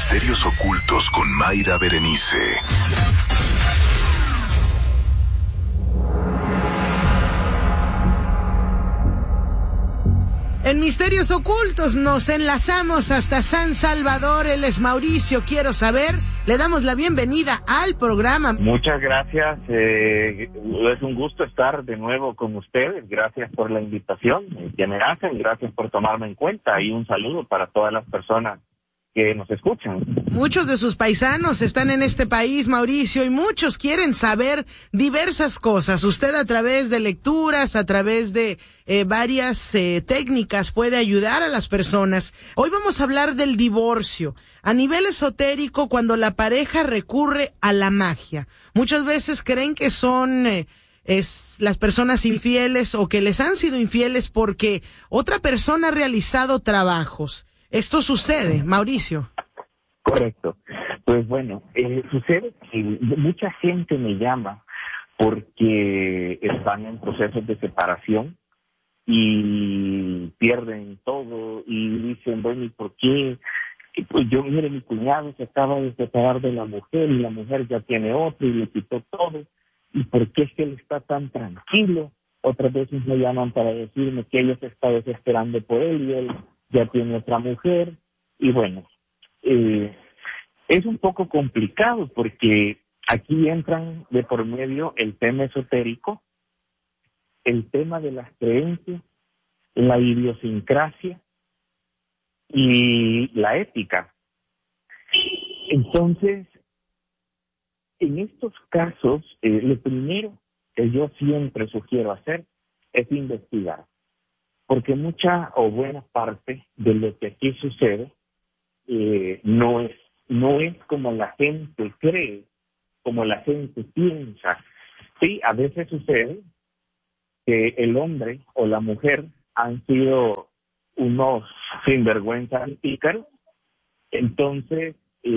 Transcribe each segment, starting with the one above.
Misterios ocultos con Mayra Berenice. En Misterios Ocultos nos enlazamos hasta San Salvador. Él es Mauricio, quiero saber. Le damos la bienvenida al programa. Muchas gracias. Es un gusto estar de nuevo con ustedes. Gracias por la invitación que me hacen. Gracias por tomarme en cuenta. Y un saludo para todas las personas que nos escuchan. Muchos de sus paisanos están en este país, Mauricio, y muchos quieren saber diversas cosas. Usted a través de lecturas, a través de varias técnicas puede ayudar a las personas. Hoy vamos a hablar del divorcio. A nivel esotérico, cuando la pareja recurre a la magia. Muchas veces creen que son las personas infieles o que les han sido infieles porque otra persona ha realizado trabajos. ¿Esto sucede, Mauricio? Correcto. Pues bueno, sucede que mucha gente me llama porque están en procesos de separación y pierden todo y dicen, bueno, ¿y por qué? Pues yo, mire, mi cuñado se acaba de separar de la mujer y la mujer ya tiene otro y le quitó todo. ¿Y por qué es que él está tan tranquilo? Otras veces me llaman para decirme que ella se está desesperando por él y él ya tiene otra mujer. Y bueno, es un poco complicado porque aquí entran de por medio el tema esotérico, el tema de las creencias, la idiosincrasia y la ética. Entonces, en estos casos, lo primero que yo siempre sugiero hacer es investigar, porque mucha o buena parte de lo que aquí sucede no es como la gente cree, como la gente piensa. Sí, a veces sucede que el hombre o la mujer han sido unos sinvergüenzas pícaros, entonces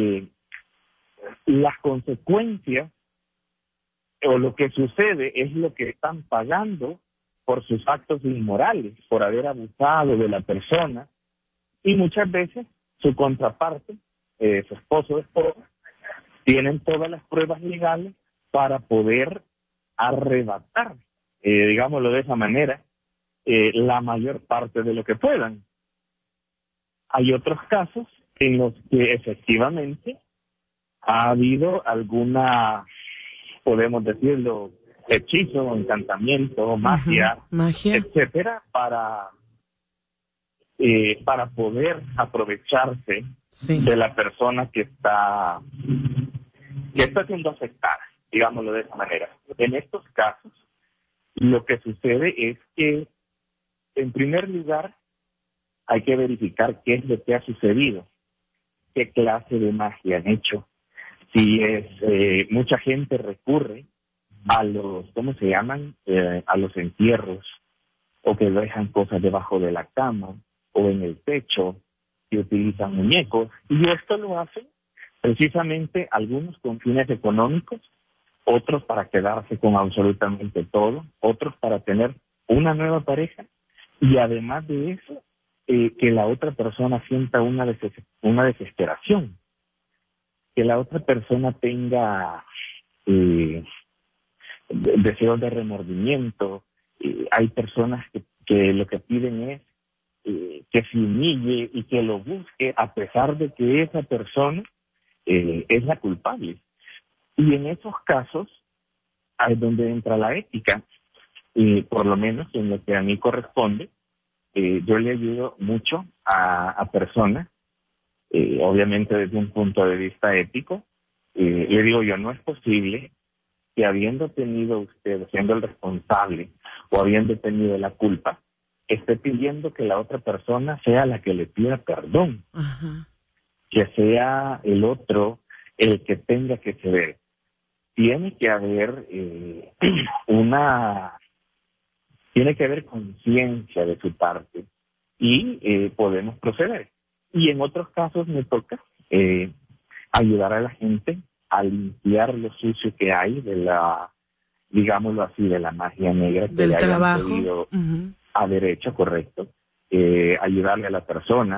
las consecuencias o lo que sucede es lo que están pagando por sus actos inmorales, por haber abusado de la persona, y muchas veces su contraparte, su esposo o esposa, tienen todas las pruebas legales para poder arrebatar, digámoslo de esa manera, la mayor parte de lo que puedan. Hay otros casos en los que efectivamente ha habido alguna, podemos decirlo, hechizo, encantamiento, magia, etcétera, para poder aprovecharse de la persona que está siendo afectada, digámoslo de esa manera. En estos casos, lo que sucede es que, en primer lugar, hay que verificar qué es lo que ha sucedido, qué clase de magia han hecho. Si mucha gente recurre a los, ¿cómo se llaman? A los entierros, o que dejan cosas debajo de la cama o en el techo, que utilizan muñecos, y esto lo hacen precisamente algunos con fines económicos, otros para quedarse con absolutamente todo, otros para tener una nueva pareja, y además de eso, que la otra persona sienta una desesperación, que la otra persona tenga deseos de remordimiento. Hay personas que lo que piden es que se humille y que lo busque a pesar de que esa persona es la culpable. Y en esos casos es donde entra la ética, por lo menos en lo que a mí corresponde. Yo le ayudo mucho a personas, obviamente desde un punto de vista ético. Le digo yo, no es posible que habiendo tenido usted, siendo el responsable o habiendo tenido la culpa, esté pidiendo que la otra persona sea la que le pida perdón, que sea el otro el que tenga que ceder. Tiene que haber tiene que haber conciencia de su parte y podemos proceder. Y en otros casos me toca ayudar a la gente a limpiar lo sucio que hay de la, digámoslo así, de la magia negra que del le hayan trabajo podido haber hecho, correcto. Ayudarle a la persona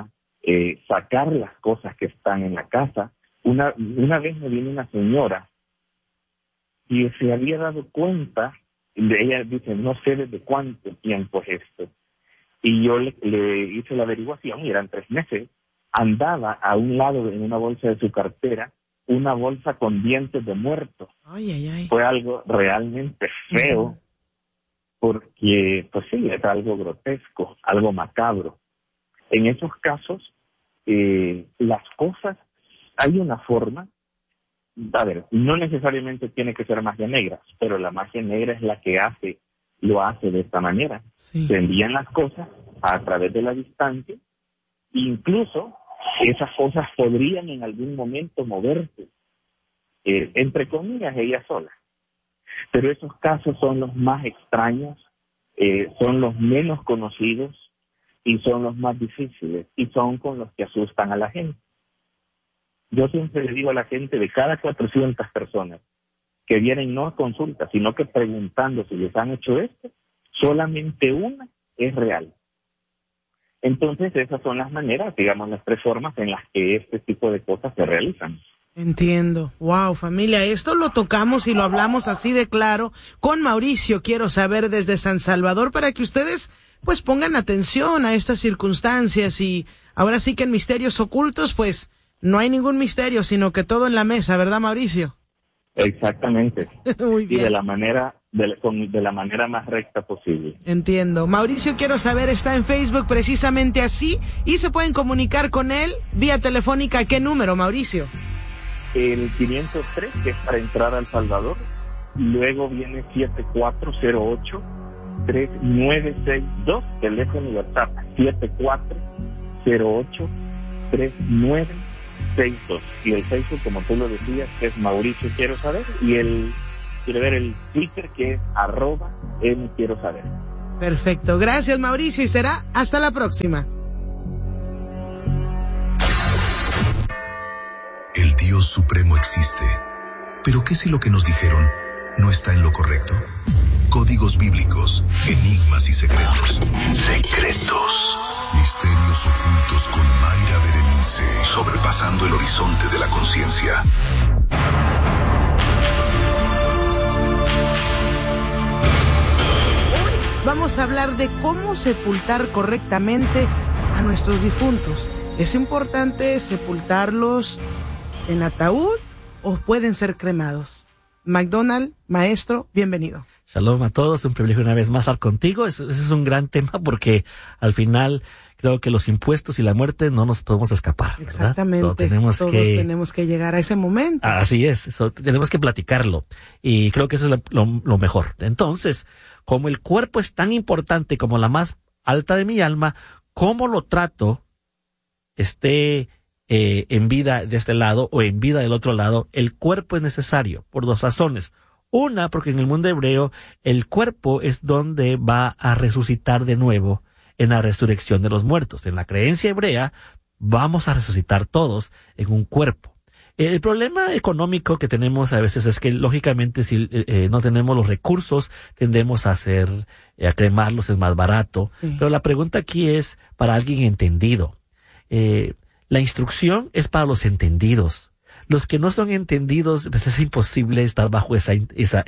sacar las cosas que están en la casa. Una vez me vino una señora y se había dado cuenta, ella dice, no sé desde cuánto tiempo es esto. Y yo le hice la averiguación, y eran 3 meses. Andaba a un lado en una bolsa de su cartera, una bolsa con dientes de muerto. Ay, ay, ay. Fue algo realmente feo, porque, pues sí, es algo grotesco, algo macabro. En esos casos, las cosas, hay una forma, a ver, no necesariamente tiene que ser magia negra, pero la magia negra es la que lo hace de esta manera. Sí. Se envían las cosas a través de la distancia, incluso esas cosas podrían en algún momento moverse, entre comillas, ellas solas. Pero esos casos son los más extraños, son los menos conocidos y son los más difíciles y son con los que asustan a la gente. Yo siempre le digo a la gente, de cada 400 personas que vienen no a consulta, sino que preguntando si les han hecho esto, solamente una es real. Entonces esas son las maneras, digamos, las 3 formas en las que este tipo de cosas se realizan. Entiendo. Wow, familia, esto lo tocamos y lo hablamos así de claro con Mauricio, quiero saber, desde San Salvador, para que ustedes pues pongan atención a estas circunstancias. Y ahora sí que en misterios ocultos pues no hay ningún misterio, sino que todo en la mesa, ¿verdad, Mauricio? Exactamente. Muy bien. Y de la manera más recta posible. Entiendo. Mauricio, quiero saber, está en Facebook precisamente así, y se pueden comunicar con él vía telefónica. ¿Qué número, Mauricio? El 503, que es para entrar a El Salvador. Luego viene 7408-3962, teléfono y WhatsApp. 7408-3962. Y el Facebook, como tú lo decías, es Mauricio Quiero Saber. Y quiere ver el Twitter, que es @mQuieroSaber. Perfecto. Gracias, Mauricio, y será hasta la próxima. El Dios Supremo existe. Pero ¿qué si lo que nos dijeron no está en lo correcto? Códigos bíblicos, enigmas y secretos. Secretos. Misterios ocultos con Mayra Berenice. Sobrepasando el horizonte de la conciencia. Hoy vamos a hablar de cómo sepultar correctamente a nuestros difuntos. ¿Es importante sepultarlos en ataúd o pueden ser cremados? McDonald, maestro, bienvenido. Shalom a todos, un privilegio una vez más estar contigo. Ese es un gran tema porque al final creo que los impuestos y la muerte no nos podemos escapar, ¿verdad? Exactamente, todos tenemos que llegar a ese momento. Así es, tenemos que platicarlo y creo que eso es lo mejor. Entonces, como el cuerpo es tan importante como la más alta de mi alma, ¿cómo lo trato? Esté en vida de este lado o en vida del otro lado, el cuerpo es necesario por 2 razones. Una, porque en el mundo hebreo el cuerpo es donde va a resucitar de nuevo en la resurrección de los muertos. En la creencia hebrea vamos a resucitar todos en un cuerpo. El problema económico que tenemos a veces es que, lógicamente, si no tenemos los recursos, tendemos a cremarlos, es más barato. Sí. Pero la pregunta aquí es para alguien entendido. La instrucción es para los entendidos. Los que no son entendidos, pues es imposible estar bajo ese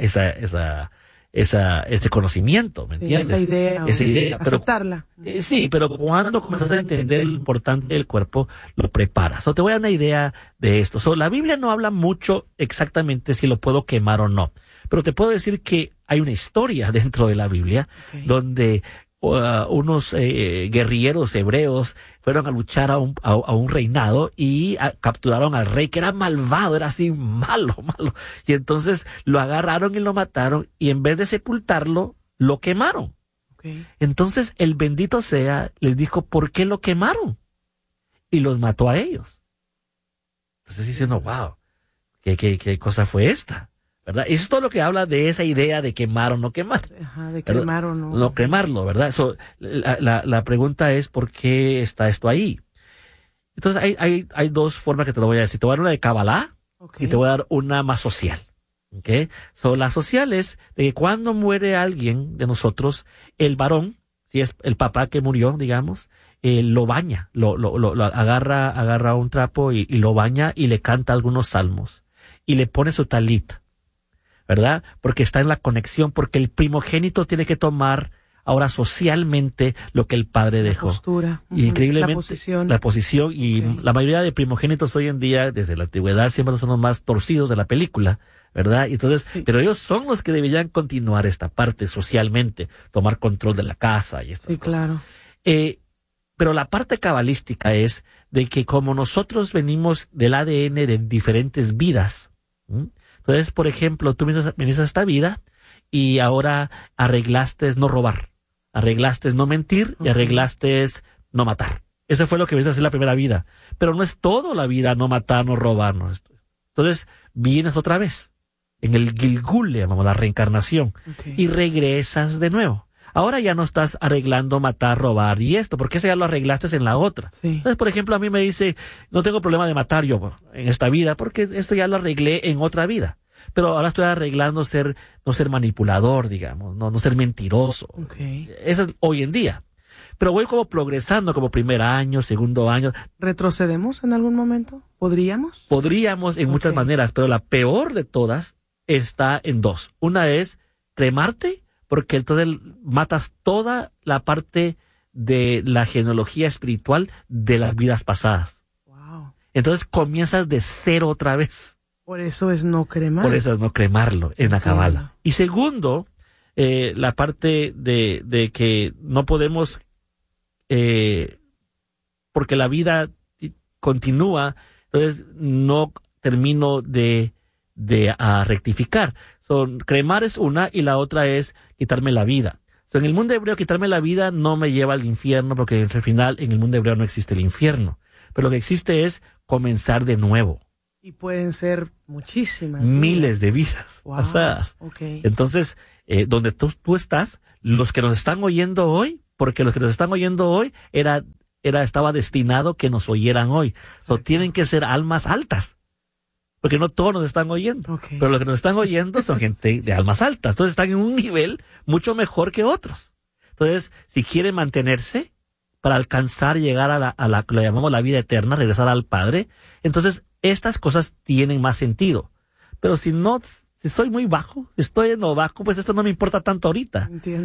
conocimiento, ¿me entiendes? Esa idea, pero, aceptarla. Sí, pero cuando comienzas a entender lo importante del cuerpo, lo preparas. Te voy a dar una idea de esto. La Biblia no habla mucho exactamente si lo puedo quemar o no, pero te puedo decir que hay una historia dentro de la Biblia donde unos guerrilleros hebreos fueron a luchar a un reinado y capturaron al rey, que era malvado, era así malo. Y entonces lo agarraron y lo mataron, y en vez de sepultarlo, lo quemaron. Entonces el bendito sea les dijo, ¿por qué lo quemaron? Y los mató a ellos. Entonces diciendo, wow, ¿qué cosa fue esta? ¿Verdad? Eso es todo lo que habla de esa idea de quemar o no quemar. Ajá, de quemar o no. No cremarlo, ¿verdad? La pregunta es, ¿por qué está esto ahí? Entonces hay 2 formas que te lo voy a decir. Te voy a dar una de Kabbalah y te voy a dar una más social. La social es de que cuando muere alguien de nosotros, el varón, si es el papá que murió, digamos, lo baña, lo agarra un trapo y lo baña y le canta algunos salmos y le pone su talit, ¿verdad? Porque está en la conexión, porque el primogénito tiene que tomar ahora socialmente lo que el padre dejó. La postura. Y increíblemente, la posición y la mayoría de primogénitos hoy en día, desde la antigüedad, siempre son los más torcidos de la película, ¿verdad? Entonces, pero ellos son los que deberían continuar esta parte socialmente, tomar control de la casa y estas cosas. Claro. Pero la parte cabalística es de que como nosotros venimos del ADN de diferentes vidas, entonces, por ejemplo, tú viniste a esta vida y ahora arreglaste no robar, arreglaste no mentir y arreglaste no matar. Eso fue lo que viniste a hacer la primera vida. Pero no es todo la vida no matar, no robar. No. Entonces, vienes otra vez. En el Gilgul, le llamamos la reencarnación. Y regresas de nuevo. Ahora ya no estás arreglando matar, robar y esto, porque eso ya lo arreglaste en la otra. Entonces, por ejemplo, a mí me dice, no tengo problema de matar yo en esta vida, porque esto ya lo arreglé en otra vida. Pero ahora estoy arreglando no ser manipulador, digamos, no ser mentiroso. Eso es hoy en día. Pero voy como progresando, como primer año, segundo año. ¿Retrocedemos en algún momento? ¿Podríamos? Podríamos en muchas maneras, pero la peor de todas está en dos. Una es cremarte, porque entonces matas toda la parte de la genealogía espiritual de las vidas pasadas. Wow. Entonces comienzas de cero otra vez. Por eso es no cremar. Por eso es no cremarlo en la Kabbalah. Y segundo, la parte de que no podemos, porque la vida continúa, entonces no termino de rectificar. Cremar es una y la otra es quitarme la vida. En el mundo hebreo, quitarme la vida no me lleva al infierno, porque al final en el mundo hebreo no existe el infierno. Pero lo que existe es comenzar de nuevo. Y pueden ser muchísimas. Miles de vidas pasadas. Entonces, donde tú estás, los que nos están oyendo hoy, porque los que nos están oyendo hoy estaba destinado que nos oyeran hoy. Tienen que ser almas altas. Porque no todos nos están oyendo. Pero los que nos están oyendo son gente de almas altas. Entonces están en un nivel mucho mejor que otros. Entonces, si quieren mantenerse para alcanzar, llegar a la que le llamamos la vida eterna, regresar al Padre, entonces estas cosas tienen más sentido. Pero si soy muy bajo, estoy en lo bajo, pues esto no me importa tanto ahorita. Entiendo.